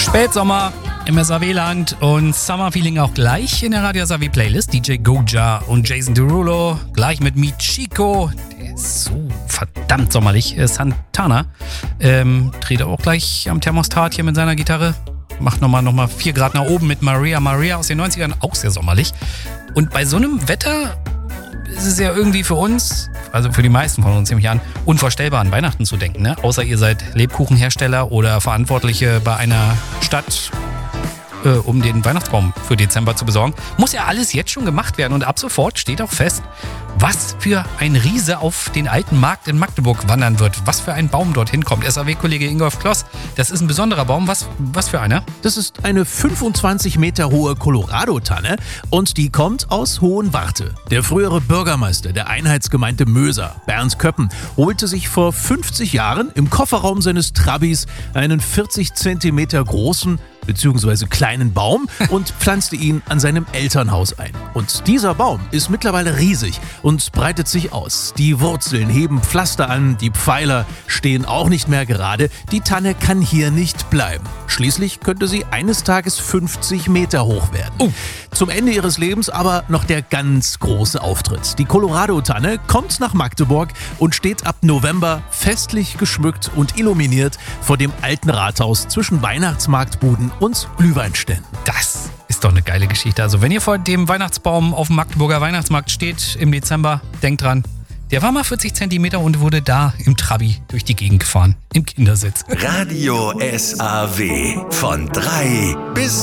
Spätsommer im SAW-Land und Summer Feeling auch gleich in der Radio SAW Playlist. DJ Goja und Jason Derulo gleich mit Michiko. Der ist so verdammt sommerlich. Santana dreht auch gleich am Thermostat hier mit seiner Gitarre. Macht nochmal 4 Grad nach oben mit Maria aus den 90ern. Auch sehr sommerlich. Und bei so einem Wetter ist es ja irgendwie für uns, also für die meisten von uns nehme ich an, unvorstellbar an Weihnachten zu denken. Ne? Außer ihr seid Lebkuchenhersteller oder Verantwortliche bei einer Stadt, um den Weihnachtsbaum für Dezember zu besorgen. Muss ja alles jetzt schon gemacht werden und ab sofort steht auch fest, was für ein Riese auf den alten Markt in Magdeburg wandern wird. Was für ein Baum dorthin kommt. SAW-Kollege Ingolf Kloss, das ist ein besonderer Baum. Was für einer? Das ist eine 25 Meter hohe Colorado-Tanne und die kommt aus Hohenwarte. Der frühere Bürgermeister der Einheitsgemeinde Möser, Bernd Köppen, holte sich vor 50 Jahren im Kofferraum seines Trabis einen 40 Zentimeter großen bzw. kleinen Baum und pflanzte ihn an seinem Elternhaus ein. Und dieser Baum ist mittlerweile riesig und breitet sich aus. Die Wurzeln heben Pflaster an, die Pfeiler stehen auch nicht mehr gerade. Die Tanne kann hier nicht bleiben. Schließlich könnte sie eines Tages 50 Meter hoch werden. Zum Ende ihres Lebens aber noch der ganz große Auftritt. Die Colorado-Tanne kommt nach Magdeburg und steht ab November festlich geschmückt und illuminiert vor dem alten Rathaus zwischen Weihnachtsmarktbuden und Glühweinständen. Das ist doch eine geile Geschichte. Also wenn ihr vor dem Weihnachtsbaum auf dem Magdeburger Weihnachtsmarkt steht im Dezember, denkt dran, der war mal 40 Zentimeter und wurde da im Trabi durch die Gegend gefahren, im Kindersitz. Radio SAW von 3 bis